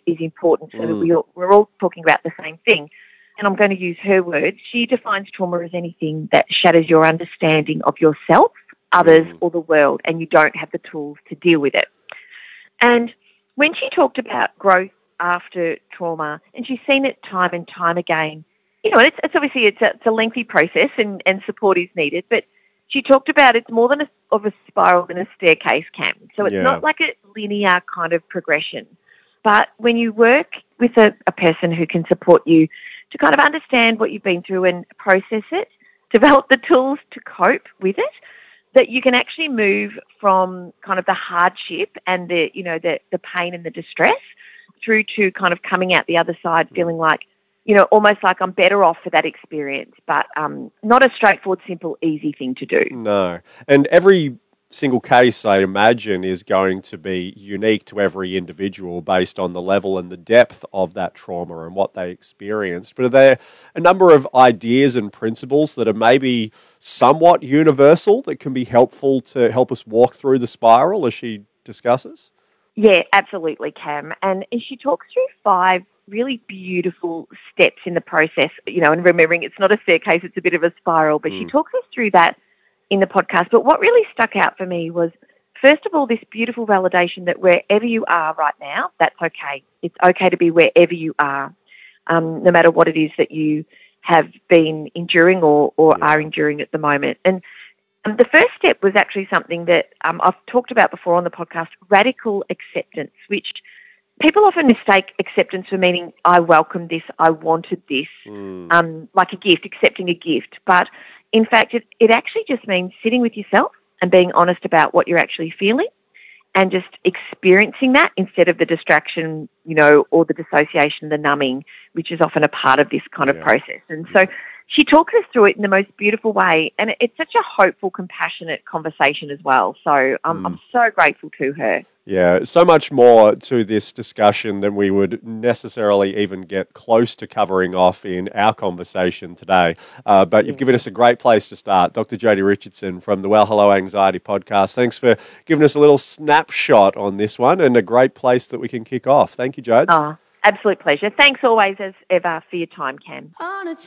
is important so that we're all talking about the same thing. And I'm going to use her words. She defines trauma as anything that shatters your understanding of yourself, others, or the world, and you don't have the tools to deal with it. And when she talked about growth after trauma, and she's seen it time and time again, you know, it's obviously it's a lengthy process and support is needed, but she talked about it's more than of a spiral than a staircase, Cam. So it's not like a linear kind of progression. But when you work with a person who can support you to kind of understand what you've been through and process it, develop the tools to cope with it, that you can actually move from kind of the hardship and the pain and the distress through to kind of coming out the other side feeling like, you know, almost like I'm better off for that experience, but not a straightforward, simple, easy thing to do. No. And every single case, I imagine, is going to be unique to every individual based on the level and the depth of that trauma and what they experienced. But are there a number of ideas and principles that are maybe somewhat universal that can be helpful to help us walk through the spiral as she discusses? Yeah, absolutely, Cam. And she talks through 5 really beautiful steps in the process, you know, and remembering it's not a staircase, it's a bit of a spiral, but she talks us through that in the podcast. But what really stuck out for me was, first of all, this beautiful validation that wherever you are right now, that's okay. It's okay to be wherever you are, no matter what it is that you have been enduring or are enduring at the moment. And the first step was actually something that I've talked about before on the podcast, radical acceptance, which people often mistake acceptance for meaning I welcomed this, I wanted this, like a gift, accepting a gift. But in fact, it actually just means sitting with yourself and being honest about what you're actually feeling and just experiencing that instead of the distraction, you know, or the dissociation, the numbing, which is often a part of this kind of process. And so she talks us through it in the most beautiful way, and it's such a hopeful, compassionate conversation as well. So I'm so grateful to her. Yeah, so much more to this discussion than we would necessarily even get close to covering off in our conversation today. But you've given us a great place to start. Dr. Jodie Richardson from the Well Hello Anxiety podcast. Thanks for giving us a little snapshot on this one and a great place that we can kick off. Thank you, Jodes. Oh, absolute pleasure. Thanks always, as ever, for your time, Cam.